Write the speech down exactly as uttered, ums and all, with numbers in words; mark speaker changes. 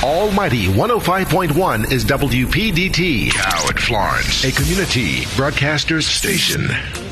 Speaker 1: Almighty one oh five point one is W P D T. Cowett Florence, a community broadcasters station.